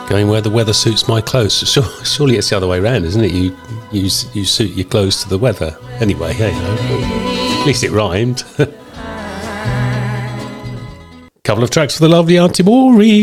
Going where the weather suits my clothes. Surely it's the other way around, isn't it? You suit your clothes to the weather. Anyway, hey ho. At least it rhymed. Couple of tracks for the lovely Auntie Maureen.